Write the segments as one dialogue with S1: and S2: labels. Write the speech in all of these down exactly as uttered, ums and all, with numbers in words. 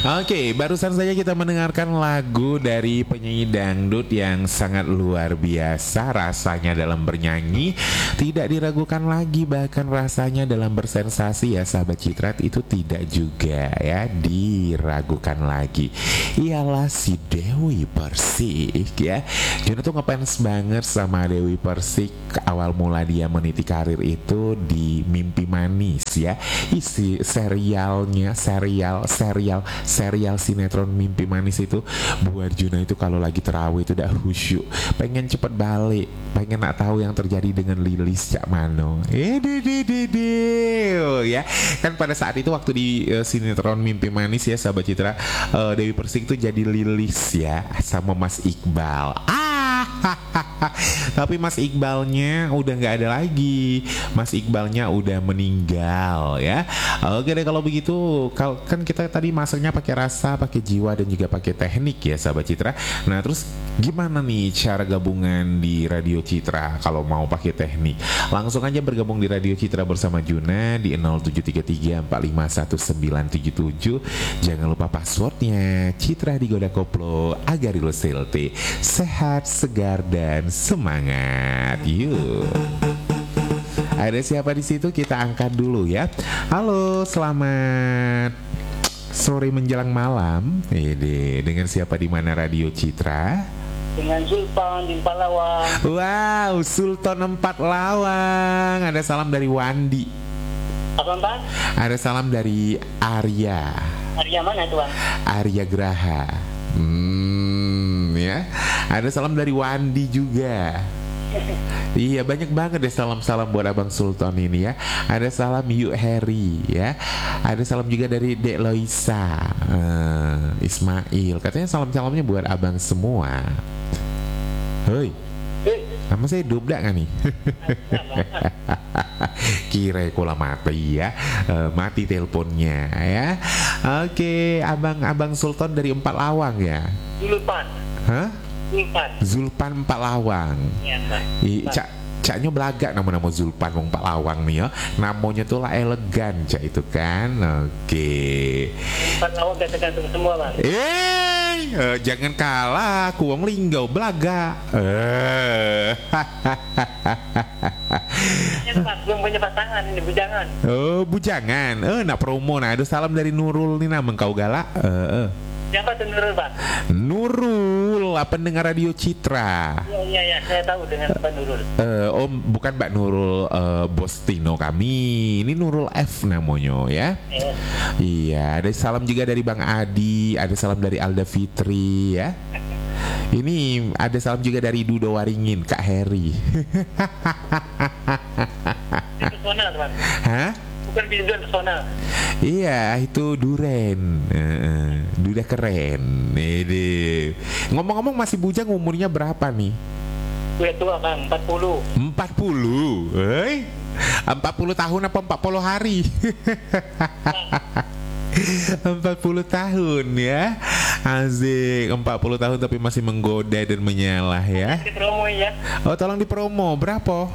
S1: Oke, barusan saja kita mendengarkan lagu dari penyanyi dangdut yang sangat luar biasa rasanya dalam bernyanyi. Tidak diragukan lagi, bahkan rasanya dalam bersensasi ya sahabat Citrat, itu tidak juga ya diragukan lagi. Ialah si Dewi Persik ya. Juna tuh ngefans banget sama Dewi Persik. Awal mula dia meniti karir itu di Mimpi Manis ya. Isi serialnya, serial, serial serial sinetron Mimpi Manis itu buat Juna itu kalau lagi terawih itu udah khusyuk, pengen cepet balik, pengen nak tahu yang terjadi dengan Lilis Cak Mano. Eh de de de de ya. Kan pada saat itu waktu di uh, sinetron Mimpi Manis ya sahabat Citra, uh, Dewi Persik tuh jadi Lilis ya sama Mas Iqbal. Ah tapi Mas Iqbalnya udah nggak ada lagi. Mas Iqbalnya udah meninggal ya. Oke deh kalau begitu, kal- kan kita tadi masaknya pakai rasa, pakai jiwa dan juga pakai teknik ya sahabat Citra. Nah terus gimana nih cara gabungan di Radio Citra kalau mau pakai teknik? Langsung aja bergabung di Radio Citra bersama Juna di nol tujuh tiga tiga empat lima satu sembilan tujuh tujuh. Jangan lupa passwordnya Citra Digoda Koplo Agarilo Selte. Sehat, segar dan semangat. Yuk. Ada siapa di situ? Kita angkat dulu ya. Halo, selamat sore menjelang malam. Ini dengan siapa di mana Radio Citra?
S2: Dengan Sultan di Empat Lawang.
S1: Wow, Sultan Empat Lawang. Ada salam dari Wandi.
S2: Apa Bang?
S1: Ada salam dari Arya.
S2: Arya mana tuan?
S1: Arya Graha. Hmm, ya. Ada salam dari Wandi juga. Iya banyak banget deh salam-salam buat Abang Sultan ini ya. Ada salam Yuk Harry ya. Ada salam juga dari Dek Loisa, uh, Ismail. Katanya salam-salamnya buat abang semua. Hei, nama saya Dobdak kan nih? Kira kola mati ya, uh, mati teleponnya ya. Oke, abang-abang Sultan dari Empat Lawang ya.
S2: Zulpan.
S1: Hah?
S2: Zulpan.
S1: Zulpan Empat Lawang.
S2: Iya, Bang.
S1: I, cak Caknya belaga nama-nama Zulpan Wong Empat Lawang nih ya. Namanya tuh lah elegan cak itu kan. Oke.
S2: Empat Lawang tergantung semua Bang.
S1: Eh, eh jangan kalah, ku wong linggau belaga. Eh.
S2: Ya, Bang, belum punya pasangan ini bujangan.
S1: Oh, bujangan. Eh, nak promo nah. Ada salam dari Nurul nih nama kau galak. Eh, eh.
S2: Siapa tuh Nurul Bang?
S1: Nurul, pendengar Radio Citra.
S2: Iya iya iya, saya tahu dengan Pak Nurul.
S1: Uh, om bukan Mbak Nurul uh, Bos Tino kami. Ini Nurul F namanya ya.
S2: Yes.
S1: Iya, ada salam juga dari Bang Adi, ada salam dari Alda Fitri ya. Ini ada salam juga dari Dudo Waringin, Kak Heri.
S2: Itu personal Bang.
S1: Hah?
S2: Bukan biduan personal.
S1: Iya, itu Duren. Uh, Duda keren. Ini. Ngomong-ngomong masih bujang, umurnya berapa nih?
S2: Udah tua Bang, empat puluh.
S1: empat puluh. Hei. empat puluh tahun apa empat puluh hari? empat puluh tahun ya. Asik, empat puluh tahun tapi masih menggoda dan menyalah ya.
S2: Di promo ya.
S1: Oh, tolong dipromo. Berapa?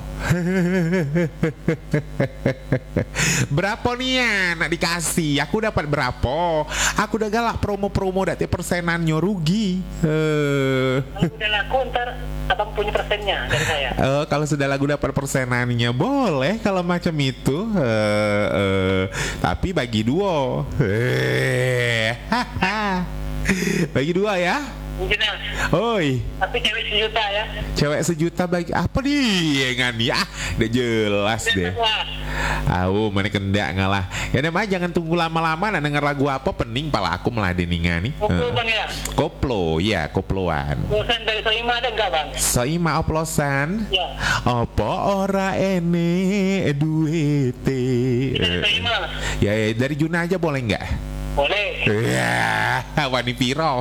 S1: Berapa nih ya nak dikasih? Aku dapat berapa? Aku udah galak promo-promo dati persenannya rugi. Uh.
S2: Kalau udah laku ntar abang punya persennya dari saya.
S1: Oh, kalau sudah lagu dapat persenannya boleh kalau macam itu. Uh, uh, tapi bagi dua. Eh, bagi dua ya.
S2: Mungkin.
S1: Oi.
S2: Tapi cewek sejuta ya.
S1: Cewek sejuta bagi apa nih? Ngani ah, udah jelas deh. Aku mana kendak ngalah. Ya nama jangan tunggu lama-lama nak denger lagu apa pening pala aku meladeni ngani.
S2: Koplo Bang ya.
S1: Koplo, ya koploan.
S2: Bosan dari Soima ada enggak Bang?
S1: Soima oplosan.
S2: Ya.
S1: Apa ora ene duite.
S2: Dari Soima.
S1: Ya, ya dari Juna aja boleh nggak?
S2: Boleh.
S1: Ya, Wani Piro.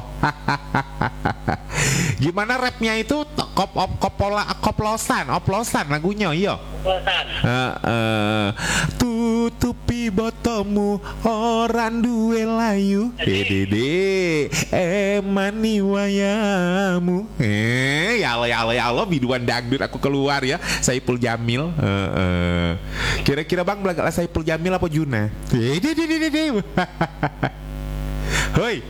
S1: Gimana rapnya itu? Kop op kopola koplosan, oplosan lagunya, iya.
S2: Bosan.
S1: Uh, uh, tutupi botomu orang duwe layu. Dede, emani wayamu. Eh, ya Allah ya Allah ya Allah, biduan dangdut aku keluar ya. Saipul Jamil. Uh, uh. Kira-kira Bang belakang Saipul Jamil apa Juna? Dede, dede, dede. Hoi,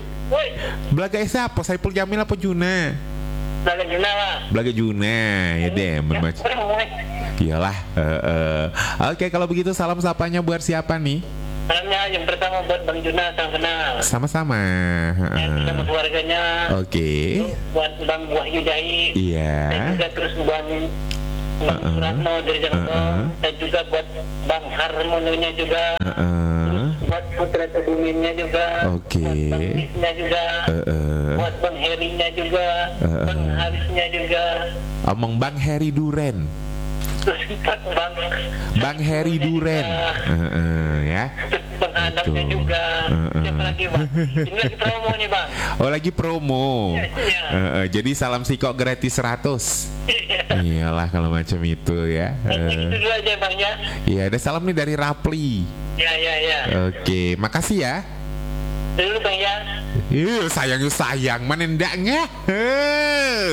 S1: Belaga siapa? Saipul Jamil apa Juna?
S2: Belaga Juna lah.
S1: Belaga Juna ya deh, memang. Iyalah. Uh, uh. Oke, kalau begitu salam sapanya buat siapa nih?
S2: Salamnya yang pertama buat Bang Juna, salam kenal.
S1: Sama-sama.
S2: Yang bersama keluarganya.
S1: Oke.
S2: Buat Bang Wahyu Jahit.
S1: Iya.
S2: Dan juga terus buat Bang
S1: Uh-uh.
S2: Suratno dari Jakarta.
S1: Uh-uh.
S2: Dan juga buat Bang Harmononya juga.
S1: Uh-uh.
S2: Buat Putra Tebuminnya juga.
S1: Oke.
S2: Buat Bang Tisnya juga.
S1: Uh-uh.
S2: Buat Bang Herinya juga.
S1: Uh-uh.
S2: Bang Harisnya juga.
S1: Omong Bang Heri Duren.
S2: Terus Bang
S1: Bang Heri Duren. Uh-uh, ya.
S2: Bang Adamnya
S1: Betul.
S2: juga.
S1: Uh-uh.
S2: Siapa lagi Bang? Ini lagi promo nih Bang.
S1: Oh, lagi promo.
S2: Iya.
S1: Uh-uh, jadi salam sikok gratis seratus. Iyalah kalau macam itu ya.
S2: Itu
S1: Uh,
S2: dulu aja Bang ya.
S1: Iya, ada salam nih dari Rapli.
S2: Ya ya ya.
S1: Oke, makasih ya.
S2: Dulu Bang ya.
S1: Ih, sayang sayang, mana ndaknya? Heh.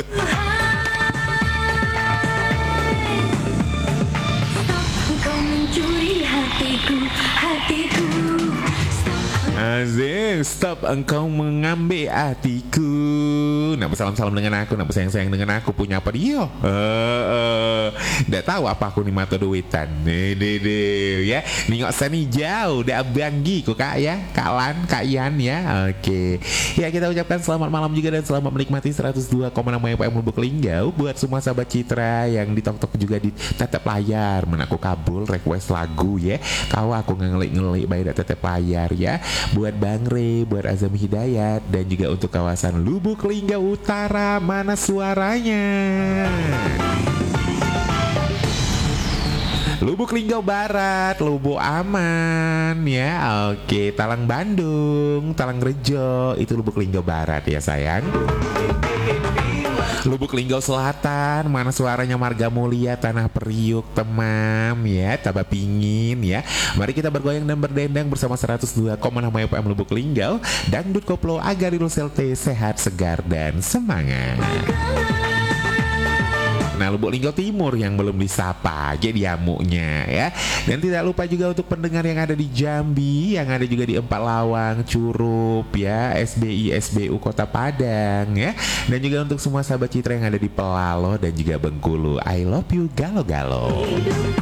S3: Kau mencuri hatiku, hatiku.
S1: Azim, stop engkau mengambil hatiku. Nak bersalam-salam dengan aku, nak bersayang-sayang dengan aku, punya apa dia? Eh, uh, uh, tahu apa aku ni mata duitan. Deh, deh, deh, ya. Nengok sini jauh, dah abanggi kok kak ya, Kak Lan, Kak Yan ya. Oke. Ya, kita ucapkan selamat malam juga dan selamat menikmati seratus dua koma enam F M Lubuk Linggau buat semua sahabat Citra yang ditok-tok juga di tetep layar. Menaku kabul request lagu ya. Kau aku ngelik-ngelik baik dak tetep layar ya. Buat Bang Re, buat Azam Hidayat, dan juga untuk kawasan Lubuk Linggau Utara, mana suaranya? Lubuk Linggau Barat, Lubuk Aman ya. Oke, Talang Bandung, Talang Rejo, itu Lubuk Linggau Barat ya sayang. Lubuk Linggau Selatan, mana suaranya Marga Mulia, Tanah Periuk, Temam ya, Taba Pingin ya. Mari kita bergoyang dan berdendang bersama seratus dua koma enam F M Lubuk Linggau. Dangdut Koplo Agarilul Selte, sehat, segar, dan semangat. Nah, Lubuk Linggau Timur yang belum disapa, jadi diamuknya ya. Dan tidak lupa juga untuk pendengar yang ada di Jambi, yang ada juga di Empat Lawang, Curup ya, S B I S B U Kota Padang ya. Dan juga untuk semua sahabat Citra yang ada di Pelalo dan juga Bengkulu. I love you, Galo-Galo.